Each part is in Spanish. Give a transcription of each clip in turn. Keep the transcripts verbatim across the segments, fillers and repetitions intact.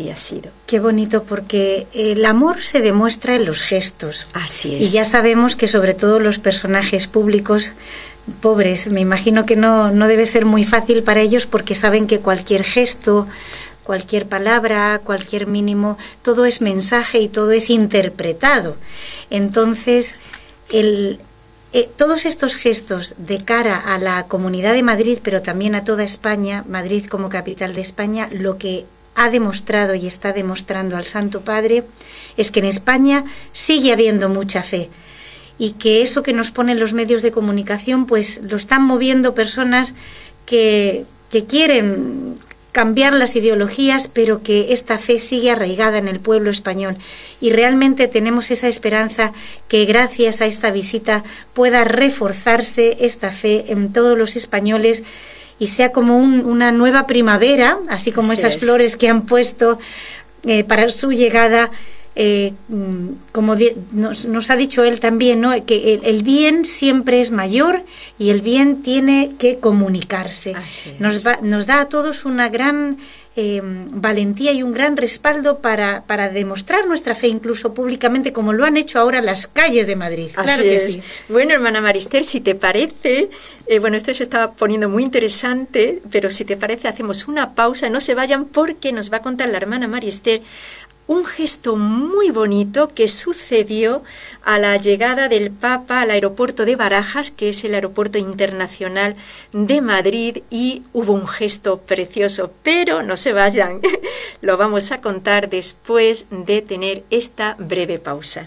así ha sido. Qué bonito, porque el amor se demuestra en los gestos. Así es. Y ya sabemos que sobre todo los personajes públicos, pobres, me imagino que no, no debe ser muy fácil para ellos, porque saben que cualquier gesto, cualquier palabra, cualquier mínimo, todo es mensaje y todo es interpretado. Entonces, el... Eh, todos estos gestos de cara a la Comunidad de Madrid, pero también a toda España, Madrid como capital de España, lo que ha demostrado y está demostrando al Santo Padre es que en España sigue habiendo mucha fe, y que eso que nos ponen los medios de comunicación, pues lo están moviendo personas que, que quieren cambiar las ideologías, pero que esta fe sigue arraigada en el pueblo español. Y realmente tenemos esa esperanza que gracias a esta visita pueda reforzarse esta fe en todos los españoles y sea como un, una nueva primavera, así como así esas es. flores que han puesto eh, para su llegada. Eh, como de, nos, nos ha dicho él también, ¿no? Que el, el bien siempre es mayor y el bien tiene que comunicarse. Nos, va, nos da a todos una gran eh, valentía y un gran respaldo para, para demostrar nuestra fe, incluso públicamente, como lo han hecho ahora las calles de Madrid. Así claro que es. Sí. Bueno, hermana Marister, si te parece, eh, bueno, esto se está poniendo muy interesante, pero si te parece hacemos una pausa, no se vayan, porque nos va a contar la hermana Marister un gesto muy bonito que sucedió a la llegada del Papa al aeropuerto de Barajas, que es el aeropuerto internacional de Madrid, y hubo un gesto precioso, pero no se vayan, lo vamos a contar después de tener esta breve pausa.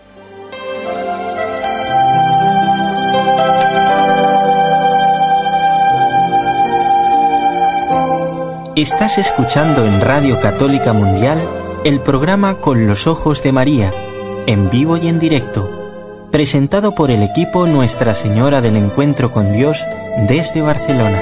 Estás escuchando en Radio Católica Mundial el programa Con los Ojos de María, en vivo y en directo, presentado por el equipo Nuestra Señora del Encuentro con Dios desde Barcelona.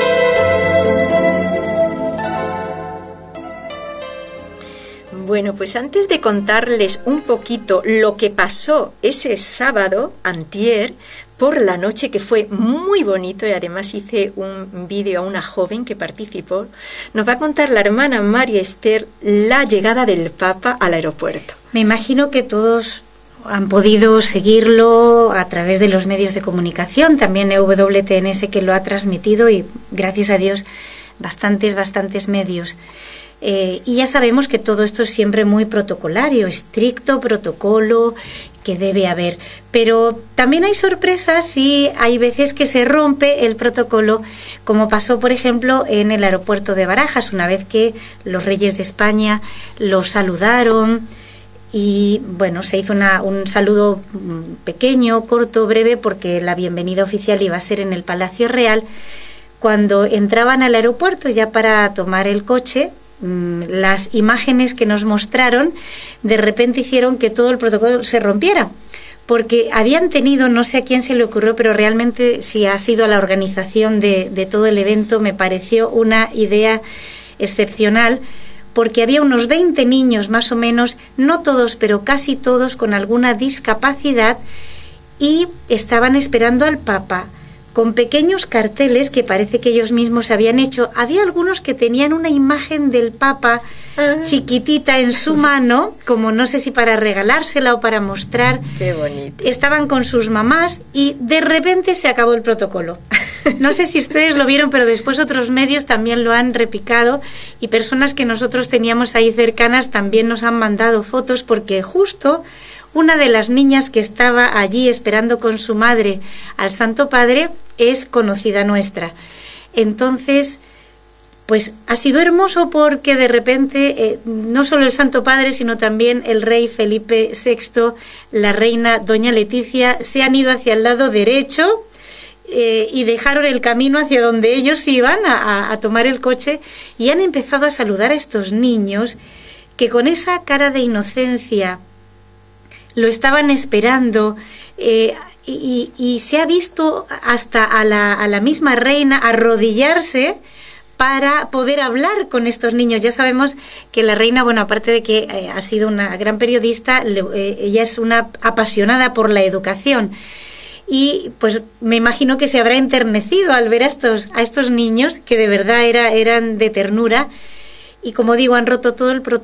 Bueno, pues antes de contarles un poquito lo que pasó ese sábado, antier, por la noche, que fue muy bonito, y además hice un vídeo a una joven que participó, nos va a contar la hermana María Esther la llegada del Papa al aeropuerto. Me imagino que todos han podido seguirlo a través de los medios de comunicación, también E W T N S que lo ha transmitido, y gracias a Dios bastantes, bastantes medios. Eh, y ya sabemos que todo esto es siempre muy protocolario, estricto protocolo que debe haber, pero también hay sorpresas y hay veces que se rompe el protocolo, como pasó por ejemplo en el aeropuerto de Barajas, una vez que los reyes de España los saludaron y bueno, se hizo una, un saludo pequeño, corto, breve, porque la bienvenida oficial iba a ser en el Palacio Real. Cuando entraban al aeropuerto ya para tomar el coche, las imágenes que nos mostraron de repente hicieron que todo el protocolo se rompiera, porque habían tenido, no sé a quién se le ocurrió, pero realmente si ha sido a la organización de, de todo el evento, me pareció una idea excepcional, porque había unos veinte niños más o menos, no todos, pero casi todos con alguna discapacidad, y estaban esperando al Papa con pequeños carteles que parece que ellos mismos habían hecho. Había algunos que tenían una imagen del Papa chiquitita en su mano, como no sé si para regalársela o para mostrar. Qué bonito. Estaban con sus mamás y de repente se acabó el protocolo. No sé si ustedes lo vieron, pero después otros medios también lo han replicado, y personas que nosotros teníamos ahí cercanas también nos han mandado fotos, porque justo una de las niñas que estaba allí esperando con su madre al Santo Padre es conocida nuestra. Entonces, pues ha sido hermoso, porque de repente eh, no solo el Santo Padre, sino también el rey Felipe sexto, la reina doña Leticia, se han ido hacia el lado derecho eh, y dejaron el camino hacia donde ellos iban a, a tomar el coche, y han empezado a saludar a estos niños que con esa cara de inocencia lo estaban esperando, eh, y, y se ha visto hasta a la, a la misma reina arrodillarse para poder hablar con estos niños. Ya sabemos que la reina, bueno, aparte de que eh, ha sido una gran periodista, le, eh, ella es una apasionada por la educación, y pues me imagino que se habrá enternecido al ver a estos, a estos niños que de verdad era, eran de ternura, y como digo, han roto todo el protocolo.